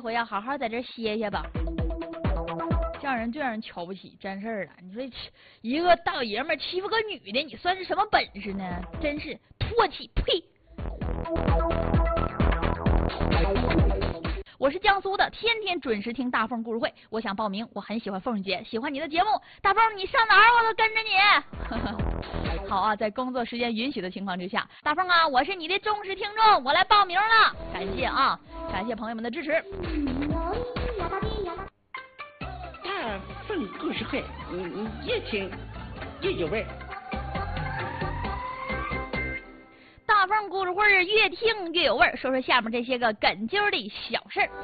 回呀，好好在这歇歇吧。这样人最让人瞧不起，真事儿了。你说一个大老爷们欺负个女的，你算是什么本事呢？真是唾弃！呸！我是江苏的，天天准时听大凤故事会。我想报名，我很喜欢凤姐，喜欢你的节目。大凤，你上哪儿我都跟着你。好啊，在工作时间允许的情况之下，大凤啊，我是你的忠实听众，我来报名了。感谢啊，感谢朋友们的支持。 大凤故事会，你越听越有味儿。 大凤故事会越听越有味儿，说说下面这些个哏揪的小事儿。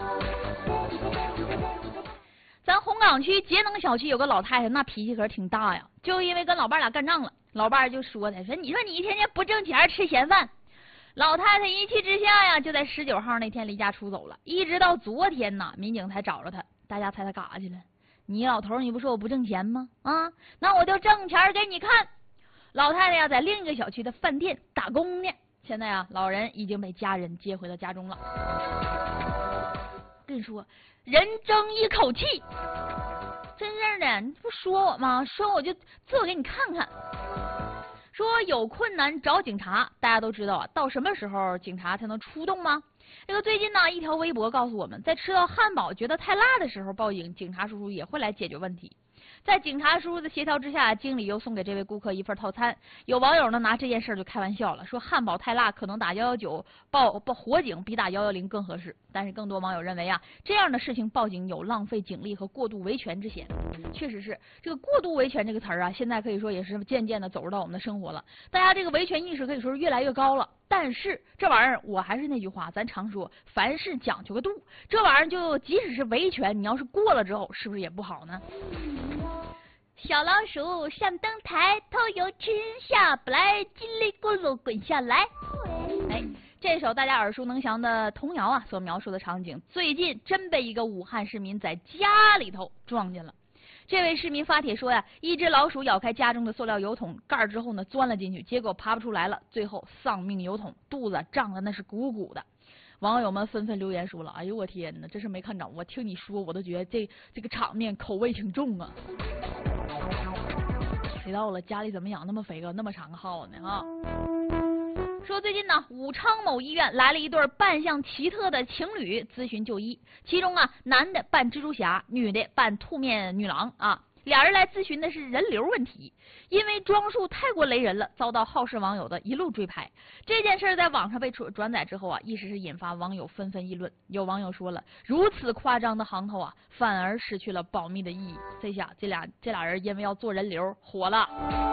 咱红岗区节能小区有个老太太，那脾气可是挺大呀，就因为跟老伴俩干仗了，老伴就说他说：“你说你一天天不挣钱吃闲饭。”老太太一气之下呀，就在19号那天离家出走了，一直到昨天呐，民警才找着他。大家猜他干啥去了？你老头，你不说我不挣钱吗？啊，那我就挣钱给你看。老太太呀，在另一个小区的饭店打工呢。现在啊，老人已经被家人接回到家中了。跟你说，人争一口气，真是的，你不说我吗？说我就做给你看看。说有困难找警察，大家都知道啊，到什么时候警察才能出动吗？这个最近呢，一条微博告诉我们，在吃到汉堡觉得太辣的时候报警，警察叔叔也会来解决问题。在警察叔叔的协调之下，经理又送给这位顾客一份套餐。有网友呢拿这件事就开玩笑了，说汉堡太辣，可能打119报火警比打110更合适。但是更多网友认为啊，这样的事情报警有浪费警力和过度维权之嫌。确实是这个过度维权这个词儿啊，现在可以说也是渐渐的走入到我们的生活了。大家这个维权意识可以说是越来越高了。但是这玩意儿，我还是那句话，咱常说凡事讲究个度。这玩意儿就即使是维权，你要是过了之后，是不是也不好呢？小老鼠上灯台，头又吃下不来，叽里咕噜滚下来。哎，这首大家耳熟能详的童谣啊，所描述的场景，最近真被一个武汉市民在家里头撞见了。这位市民发帖说呀，一只老鼠咬开家中的塑料油桶盖之后呢，钻了进去，结果爬不出来了，最后丧命油桶，肚子胀得那是鼓鼓的。网友们纷纷留言说了：“哎呦我天哪，这是没看着，我听你说我都觉得这个场面口味挺重啊。”谁到了家里怎么养那么肥个那么长个耗呢啊？说最近呢，武昌某医院来了一对扮相奇特的情侣咨询就医，其中啊，男的扮蜘蛛侠，女的扮兔面女郎啊。俩人来咨询的是人流问题，因为装束太过雷人了，遭到好事网友的一路追拍。这件事在网上被转载之后啊，一时是引发网友纷纷议论。有网友说了，如此夸张的行头啊，反而失去了保密的意义。这下这俩人因为要做人流火了。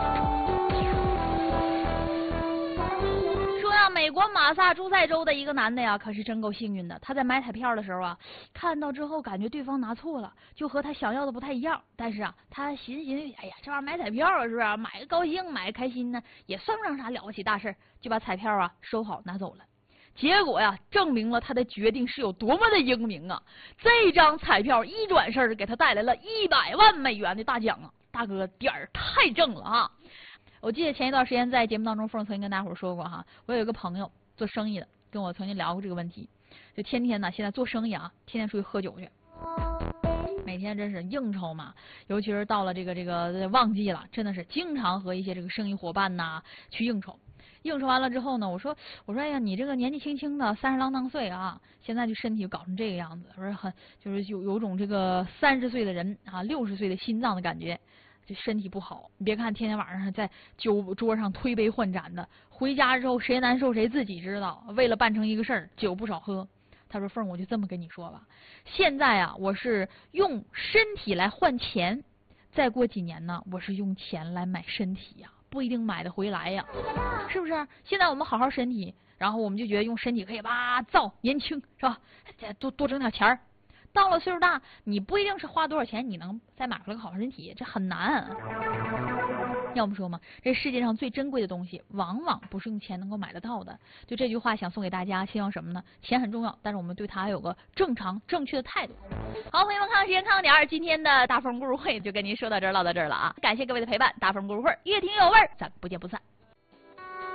美国马萨诸塞州的一个男的呀，可是真够幸运的。他在买彩票的时候啊，看到之后感觉对方拿错了，就和他想要的不太一样。但是啊，他寻思，哎呀，这玩意儿买彩票啊，是不是？买个高兴，买个开心呢，也算不上啥了不起大事，就把彩票啊收好拿走了。结果呀，证明了他的决定是有多么的英明啊！这张彩票一转身给他带来了100万美元的大奖啊！大哥点儿太正了啊！我记得前一段时间在节目当中，凤曾经跟大伙说过哈，我有一个朋友做生意的，跟我曾经聊过这个问题，就天天呢，现在做生意啊，天天出去喝酒去，每天真是应酬嘛，尤其是到了这个旺季了，真的是经常和一些这个生意伙伴呐去应酬。应酬完了之后呢，我说哎呀，你这个年纪轻轻的30郎当岁啊，现在就身体搞成这个样子，我说很就是有种这个30岁的人啊，60岁的心脏的感觉。这身体不好，你别看天天晚上在酒桌上推杯换盏的，回家之后谁难受谁自己知道。为了办成一个事儿，酒不少喝。他说：“凤，我就这么跟你说吧，现在啊，我是用身体来换钱，再过几年呢，我是用钱来买身体呀，不一定买得回来呀，是不是？现在我们好好身体，然后我们就觉得用身体可以吧造年轻，是吧？多挣点钱儿。”到了岁数大，你不一定是花多少钱你能再买回来个好身体，这很难。要不说嘛，这世界上最珍贵的东西，往往不是用钱能够买得到的。就这句话想送给大家，希望什么呢？钱很重要，但是我们对它有个正确的态度。好，朋友们，看看时间，看看点儿，今天的大风故事会就跟您说到这儿，唠到这儿了啊！感谢各位的陪伴，大风故事会越听越有味儿，咱不见不散。